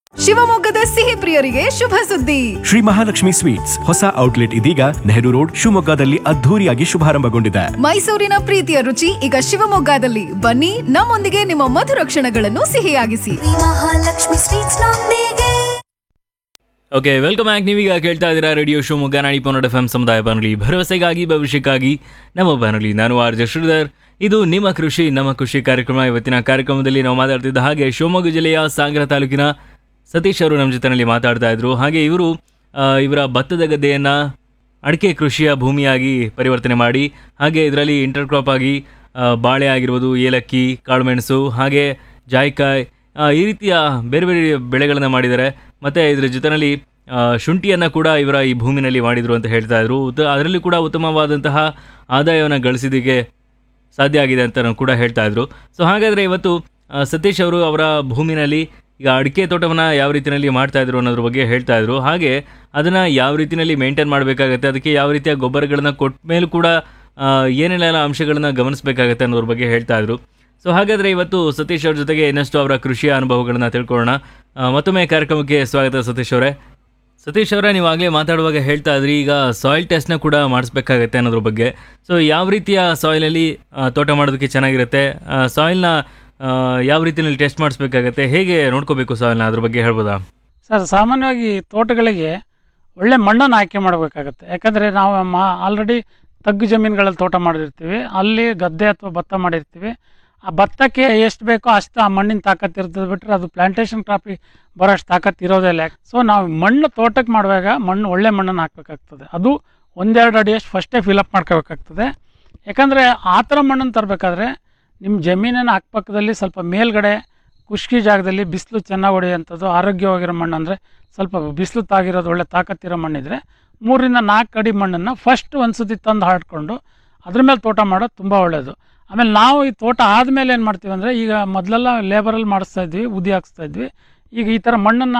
ಶಿವಮೊಗ್ಗದ ಸಿಹಿ ಪ್ರಿಯರಿಗೆ ಶುಭ ಸುದ್ದಿ. ಶ್ರೀ ಮಹಾಲಕ್ಷ್ಮಿ ಸ್ವೀಟ್ಸ್ ಹೊಸ ಔಟ್ಲೆಟ್ ಇದೀಗ ನೆಹರು ರೋಡ್ ಶಿವಮೊಗ್ಗದಲ್ಲಿ ಅದ್ಧೂರಿಯಾಗಿ ಶುಭಾರಂಭಗೊಂಡಿದೆ. ಮೈಸೂರಿನ ಪ್ರೀತಿಯ ರುಚಿ ಈಗ ಶಿವಮೊಗ್ಗದಲ್ಲಿ. ಬನ್ನಿ, ನಮ್ಮೊಂದಿಗೆ ನಿಮ್ಮ ಮಧುರ ಕ್ಷಣಗಳನ್ನು ಸಿಹಿಯಾಗಿಸಿ. ಮಹಾಲಕ್ಷ್ಮಿ ಸ್ವೀಟ್ಸ್ ನೊಂದಿಗೆ. Okay, welcome back. ನೀವೀಗ ಕೇಳ್ತಾ ಇದ್ದೀರಾ ರೇಡಿಯೋ ಶಿವಮೊಗ್ಗ 90.8 FM ಸಮುದಾಯ ಬಾನುಲಿ, ಭರವಸೆಗಾಗಿ ಭವಿಷ್ಯಕ್ಕಾಗಿ ನಮ್ಮ ಬಾನುಲಿ. ನಾನು ಆರ್ ಜೆ ಶ್ರೀಧರ್. ಇದು ನಿಮ್ಮ ಕೃಷಿ ನಮ್ಮ ಖುಷಿ ಕಾರ್ಯಕ್ರಮ. ಇವತ್ತಿನ ಕಾರ್ಯಕ್ರಮದಲ್ಲಿ ನಾವು ಮಾತಾಡ್ತಿದ್ದ ಹಾಗೆ ಶಿವಮೊಗ್ಗ ಜಿಲ್ಲೆಯ ಸಾಗರ ತಾಲೂಕಿನ ಸತೀಶ್ ಅವರು ನಮ್ಮ ಜೊತೆಯಲ್ಲಿ ಮಾತಾಡ್ತಾ ಇದ್ರು. ಹಾಗೆ ಇವರ ಭತ್ತದ ಗದ್ದೆಯನ್ನು ಅಡಿಕೆ ಕೃಷಿಯ ಭೂಮಿಯಾಗಿ ಪರಿವರ್ತನೆ ಮಾಡಿ, ಹಾಗೆ ಇದರಲ್ಲಿ ಇಂಟರ್ ಕ್ರಾಪ್ ಆಗಿ ಬಾಳೆ ಆಗಿರ್ಬೋದು, ಏಲಕ್ಕಿ, ಕಾಳುಮೆಣಸು, ಹಾಗೆ ಜಾಯಿಕಾಯಿ, ಈ ರೀತಿಯ ಬೇರೆ ಬೇರೆ ಬೆಳೆಗಳನ್ನು ಮಾಡಿದ್ದಾರೆ. ಮತ್ತು ಇದರ ಜೊತೆಯಲ್ಲಿ ಶುಂಠಿಯನ್ನು ಕೂಡ ಇವರ ಈ ಭೂಮಿನಲ್ಲಿ ಮಾಡಿದರು ಅಂತ ಹೇಳ್ತಾ ಇದ್ರು. ಅದರಲ್ಲಿ ಕೂಡ ಉತ್ತಮವಾದಂತಹ ಆದಾಯವನ್ನು ಗಳಿಸಿದ್ದಕ್ಕೆ ಸಾಧ್ಯ ಆಗಿದೆ ಅಂತ ಕೂಡ ಹೇಳ್ತಾ ಇದ್ರು. ಸೊ ಹಾಗಾದರೆ ಇವತ್ತು ಸತೀಶ್ ಅವರು ಅವರ ಭೂಮಿನಲ್ಲಿ ಈಗ ಅಡಿಕೆ ತೋಟವನ್ನು ಯಾವ ರೀತಿಯಲ್ಲಿ ಮಾಡ್ತಾ ಇದ್ರು ಅನ್ನೋದ್ರ ಬಗ್ಗೆ ಹೇಳ್ತಾ ಇದ್ರು. ಹಾಗೆ ಅದನ್ನು ಯಾವ ರೀತಿಯಲ್ಲಿ ಮೇಂಟೈನ್ ಮಾಡಬೇಕಾಗತ್ತೆ, ಅದಕ್ಕೆ ಯಾವ ರೀತಿಯ ಗೊಬ್ಬರಗಳನ್ನು ಕೊಟ್ಟ ಮೇಲೂ ಕೂಡ ಏನೆಲ್ಲ ಅಂಶಗಳನ್ನು ಗಮನಿಸಬೇಕಾಗತ್ತೆ ಅನ್ನೋದ್ರ ಬಗ್ಗೆ ಹೇಳ್ತಾ ಇದ್ರು. ಸೊ ಹಾಗಾದರೆ ಇವತ್ತು ಸತೀಶ್ ಅವ್ರ ಜೊತೆಗೆ ಇನ್ನಷ್ಟು ಅವರ ಕೃಷಿಯ ಅನುಭವಗಳನ್ನು ತಿಳ್ಕೊಳ್ಳೋಣ. ಮತ್ತೊಮ್ಮೆ ಕಾರ್ಯಕ್ರಮಕ್ಕೆ ಸ್ವಾಗತ ಸತೀಶ್ ಅವರೇ. ಸತೀಶ್ ಅವರೇ, ನೀವು ಆಗಲೇ ಮಾತಾಡುವಾಗ ಹೇಳ್ತಾ ಇದ್ರಿ ಈಗ ಸಾಯಿಲ್ ಟೆಸ್ಟ್ನ ಕೂಡ ಮಾಡಿಸ್ಬೇಕಾಗತ್ತೆ ಅನ್ನೋದ್ರ ಬಗ್ಗೆ. ಸೊ ಯಾವ ರೀತಿಯ ಸಾಯಿಲಲ್ಲಿ ತೋಟ ಮಾಡೋದಕ್ಕೆ ಚೆನ್ನಾಗಿರುತ್ತೆ, ಸಾಯಿಲ್ನ ಯಾವ ರೀತಿಯಲ್ಲಿ ಟೆಸ್ಟ್ ಮಾಡಿಸ್ಬೇಕಾಗತ್ತೆ, ಹೇಗೆ ನೋಡ್ಕೋಬೇಕು ಸಾಯಿಲ್ನ, ಅದ್ರ ಬಗ್ಗೆ ಹೇಳ್ಬೋದಾ ಸರ್? ಸಾಮಾನ್ಯವಾಗಿ ತೋಟಗಳಿಗೆ ಒಳ್ಳೆ ಮಣ್ಣನ್ನು ಆಯ್ಕೆ ಮಾಡಬೇಕಾಗತ್ತೆ. ಯಾಕಂದರೆ ನಾವು ಆಲ್ರೆಡಿ ತಗ್ಗು ಜಮೀನುಗಳಲ್ಲಿ ತೋಟ ಮಾಡಿರ್ತೀವಿ, ಅಲ್ಲಿ ಗದ್ದೆ ಅಥವಾ ಭತ್ತ ಮಾಡಿರ್ತೀವಿ. ಆ ಭತ್ತಕ್ಕೆ ಎಷ್ಟು ಬೇಕೋ ಅಷ್ಟು ಆ ಮಣ್ಣಿನ ತಾಕತ್ತು ಇರ್ತದೆ, ಬಿಟ್ಟರೆ ಅದು ಪ್ಲಾಂಟೇಶನ್ ಕ್ರಾಪಿಗೆ ಬರೋಷ್ಟು ತಾಕತ್ತು ಇರೋದಿಲ್ಲ. ಸೊ ನಾವು ಮಣ್ಣು ತೋಟಕ್ಕೆ ಮಾಡುವಾಗ ಒಳ್ಳೆ ಮಣ್ಣನ್ನು ಹಾಕಬೇಕಾಗ್ತದೆ. ಅದು 1-2 ಅಡಿಯಷ್ಟು ಫಸ್ಟೇ ಫಿಲಪ್ ಮಾಡ್ಕೋಬೇಕಾಗ್ತದೆ. ಯಾಕಂದರೆ ಆ ಥರ ಮಣ್ಣನ್ನು ತರಬೇಕಾದ್ರೆ ನಿಮ್ಮ ಜಮೀನಿನ ಅಕ್ಕಪಕ್ಕದಲ್ಲಿ ಸ್ವಲ್ಪ ಮೇಲ್ಗಡೆ ಖುಷ್ಕಿ ಜಾಗದಲ್ಲಿ ಬಿಸಿಲು ಚೆನ್ನಾಗಿ ಹೊಡೆಯುವಂಥದ್ದು ಆರೋಗ್ಯವಾಗಿರೋ ಮಣ್ಣು, ಅಂದರೆ ಸ್ವಲ್ಪ ಬಿಸಿಲು ತಾಗಿರೋದು ಒಳ್ಳೆ ತಾಕತ್ತಿರೋ ಮಣ್ಣಿದ್ರೆ 3-4 ಅಡಿ ಮಣ್ಣನ್ನು ಫಸ್ಟ್ ಒಂದು ಸತಿ ತಂದು ಹಾಡ್ಕೊಂಡು ಅದ್ರ ಮೇಲೆ ತೋಟ ಮಾಡೋದು ತುಂಬ ಒಳ್ಳೆಯದು. ಆಮೇಲೆ ನಾವು ಈ ತೋಟ ಆದಮೇಲೆ ಏನು ಮಾಡ್ತೀವಿ ಅಂದರೆ, ಈಗ ಮೊದಲೆಲ್ಲ ಲೇಬರಲ್ಲಿ ಮಾಡಿಸ್ತಾ ಇದ್ವಿ, ಉದಿ ಹಾಕ್ಸ್ತಾ ಇದ್ವಿ. ಈಗ ಈ ಥರ ಮಣ್ಣನ್ನು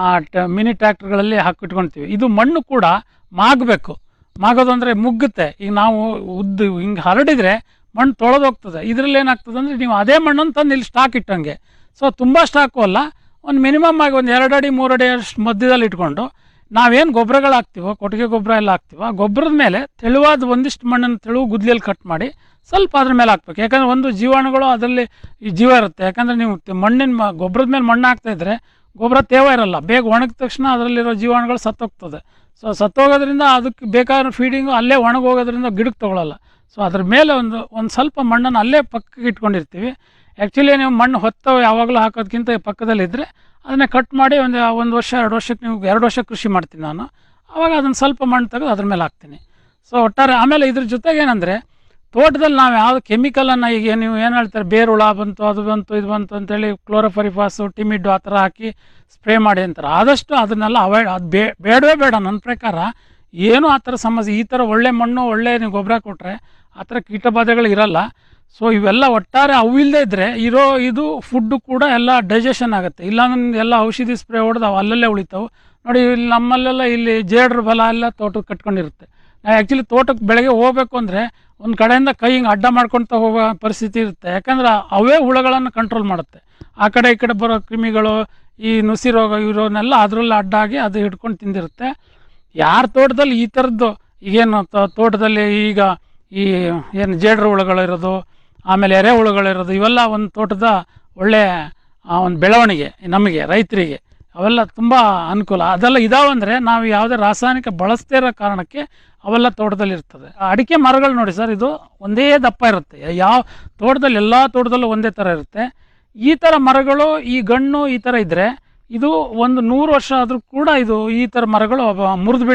ಮಿನಿ ಟ್ರ್ಯಾಕ್ಟರ್ಗಳಲ್ಲಿ ಹಾಕಿಟ್ಕೊಳ್ತೀವಿ. ಇದು ಮಣ್ಣು ಕೂಡ ಮಾಗಬೇಕು. ಮಾಗೋದು ಅಂದರೆ ಮುಗ್ಗುತ್ತೆ. ಈಗ ನಾವು ಹಿಂಗೆ ಹರಡಿದರೆ ಮಣ್ಣು ತೊಳೆದೋಗ್ತದೆ. ಇದರಲ್ಲಿ ಏನಾಗ್ತದೆ ಅಂದರೆ, ನೀವು ಅದೇ ಮಣ್ಣನ್ನು ತಂದು ಇಲ್ಲಿ ಸ್ಟಾಕ್ ಇಟ್ಟಂಗೆ. ಸೊ ತುಂಬ ಸ್ಟಾಕು ಅಲ್ಲ, ಒಂದು ಮಿನಿಮಮ್ ಆಗಿ ಒಂದು 2 ಅಡಿ 3 ಅಡಿ ಅಷ್ಟು ಮಧ್ಯದಲ್ಲಿ ಇಟ್ಕೊಂಡು ನಾವೇನು ಗೊಬ್ಬರಗಳು ಹಾಕ್ತೀವೋ, ಕೊಟ್ಟಿಗೆ ಗೊಬ್ಬರ ಎಲ್ಲ ಹಾಕ್ತೀವೋ, ಆ ಗೊಬ್ಬರದ ಮೇಲೆ ತೆಳುವಾದ ಒಂದಿಷ್ಟು ಮಣ್ಣನ್ನು ತೆಳುವು ಗುದ್ಲಿಯಲ್ಲಿ ಕಟ್ ಮಾಡಿ ಸ್ವಲ್ಪ ಅದ್ರ ಮೇಲೆ ಹಾಕ್ಬೇಕು. ಯಾಕಂದರೆ ಒಂದು ಜೀವಾಣುಗಳು ಅದರಲ್ಲಿ ಈ ಜೀವ ಇರುತ್ತೆ. ಯಾಕಂದರೆ ನೀವು ಗೊಬ್ಬರದ ಮೇಲೆ ಮಣ್ಣು ಹಾಕ್ತಾಯಿದ್ರೆ ಗೊಬ್ಬರ ತೇವ ಇರಲ್ಲ, ಬೇಗ ಒಣಗಿದ ತಕ್ಷಣ ಅದರಲ್ಲಿರೋ ಜೀವಾಣುಗಳು ಸತ್ತೋಗ್ತದೆ. ಸೊ ಸತ್ತೋಗೋದ್ರಿಂದ ಅದಕ್ಕೆ ಬೇಕಾದ ಫೀಡಿಂಗು ಅಲ್ಲೇ ಒಣಗೋಗೋದ್ರಿಂದ ಗಿಡಕ್ಕೆ ತೊಗೊಳ್ಳಲ್ಲ. ಸೊ ಅದ್ರ ಮೇಲೆ ಒಂದು ಸ್ವಲ್ಪ ಮಣ್ಣನ್ನು ಅಲ್ಲೇ ಪಕ್ಕಕ್ಕೆ ಇಟ್ಕೊಂಡಿರ್ತೀವಿ. ಆ್ಯಕ್ಚುಲಿ ನೀವು ಮಣ್ಣು ಯಾವಾಗಲೂ ಹಾಕೋದಕ್ಕಿಂತ ಪಕ್ಕದಲ್ಲಿದ್ದರೆ ಅದನ್ನೇ ಕಟ್ ಮಾಡಿ ಒಂದು ವರ್ಷ 2 ವರ್ಷಕ್ಕೆ, ನೀವು 2 ವರ್ಷ ಕೃಷಿ ಮಾಡ್ತೀನಿ ನಾನು, ಆವಾಗ ಅದನ್ನು ಸ್ವಲ್ಪ ಮಣ್ಣು ತೆಗೆದು ಅದ್ರ ಮೇಲೆ ಹಾಕ್ತೀನಿ. ಸೊ ಒಟ್ಟಾರೆ ಆಮೇಲೆ ಇದ್ರ ಜೊತೆಗೆ ಏನಂದರೆ, ತೋಟದಲ್ಲಿ ನಾವು ಯಾವುದು ಕೆಮಿಕಲನ್ನು, ಈಗ ನೀವು ಏನು ಹೇಳ್ತಾರೆ ಬೇರುಳ ಬಂತು, ಅದು ಬಂತು, ಇದು ಬಂತು ಅಂತೇಳಿ ಕ್ಲೋರೋಫರಿಫಾಸು, ಟಿಮಿಡ್ಡು ಆ ಥರ ಹಾಕಿ ಸ್ಪ್ರೇ ಮಾಡಿ ಅಂತಾರೆ. ಆದಷ್ಟು ಅದನ್ನೆಲ್ಲ ಅವಾಯ್ಡ್, ಅದು ಬೇಡವೇ ಬೇಡ. ನನ್ನ ಪ್ರಕಾರ ಏನೂ ಆ ಥರ ಸಮಸ್ಯೆ, ಈ ಥರ ಒಳ್ಳೆ ಮಣ್ಣು ಒಳ್ಳೆ ನೀವು ಗೊಬ್ಬರ ಕೊಟ್ಟರೆ ಆ ಥರ ಕೀಟಬಾಧೆಗಳು ಇರಲ್ಲ. ಸೊ ಇವೆಲ್ಲ ಒಟ್ಟಾರೆ ಅವು ಇಲ್ಲದೇ ಇದ್ದರೆ ಇದು ಫುಡ್ಡು ಕೂಡ ಎಲ್ಲ ಡೈಜೆಷನ್ ಆಗುತ್ತೆ. ಇಲ್ಲಾಂದ್ರೆ ಎಲ್ಲ ಔಷಧಿ ಸ್ಪ್ರೇ ಹೊಡೆದು ಅವು ಅಲ್ಲಲ್ಲೇ ಉಳಿತಾವೆ ನೋಡಿ. ಇಲ್ಲಿ ನಮ್ಮಲ್ಲೆಲ್ಲ ಇಲ್ಲಿ ಜೇಡ್ರ ಬಲ ಎಲ್ಲ ತೋಟಕ್ಕೆ ಕಟ್ಕೊಂಡಿರುತ್ತೆ. ನಾವು ಆ್ಯಕ್ಚುಲಿ ತೋಟಕ್ಕೆ ಬೆಳಗ್ಗೆ ಹೋಗಬೇಕು ಅಂದರೆ ಒಂದು ಕಡೆಯಿಂದ ಕೈ ಹಿಂಗೆ ಅಡ್ಡ ಮಾಡ್ಕೊಳ್ತಾ ಹೋಗೋ ಪರಿಸ್ಥಿತಿ ಇರುತ್ತೆ. ಯಾಕಂದ್ರೆ ಅವೇ ಹುಳುಗಳನ್ನು ಕಂಟ್ರೋಲ್ ಮಾಡುತ್ತೆ. ಆ ಕಡೆ ಈ ಕಡೆ ಬರೋ ಕ್ರಿಮಿಗಳು, ಈ ನುಸಿ ರೋಗ ಇರೋನೆಲ್ಲ ಅದರಲ್ಲಿ ಅಡ್ಡಾಗಿ ಅದು ಹಿಡ್ಕೊಂಡು ತಿಂದಿರುತ್ತೆ. ಯಾರ ತೋಟದಲ್ಲಿ ಈ ಥರದ್ದು ಈಗೇನು ತೋಟದಲ್ಲಿ ಈಗ ಈ ಏನು ಜೇಡ್ರ ಹುಳುಗಳಿರೋದು, ಆಮೇಲೆ ಎರೆ ಹುಳುಗಳಿರೋದು, ಇವೆಲ್ಲ ಒಂದು ತೋಟದ ಒಳ್ಳೆಯ ಒಂದು ಬೆಳವಣಿಗೆ ನಮಗೆ ರೈತರಿಗೆ, ಅವೆಲ್ಲ ತುಂಬ ಅನುಕೂಲ. ಅದೆಲ್ಲ ಇದಾವಂದರೆ ನಾವು ಯಾವುದೇ ರಾಸಾಯನಿಕ ಬಳಸದೇ ಇರೋ ಕಾರಣಕ್ಕೆ ಅವೆಲ್ಲ ತೋಟದಲ್ಲಿ ಇರ್ತದೆ. ಅಡಿಕೆ ಮರಗಳು ನೋಡಿ ಸರ್, ಇದು ಒಂದೇ ದಪ್ಪ ಇರುತ್ತೆ. ಯಾವ ತೋಟದಲ್ಲಿ ಎಲ್ಲ ತೋಟದಲ್ಲೂ ಒಂದೇ ಥರ ಇರುತ್ತೆ. ಈ ಥರ ಮರಗಳು, ಈ ಗಣ್ಣು ಈ ಥರ ಇದ್ದರೆ ಇದು ಒಂದು 100 ವರ್ಷ ಆದರೂ ಕೂಡ ಇದು ಈ ಥರ ಮರಗಳು ಮುರಿದು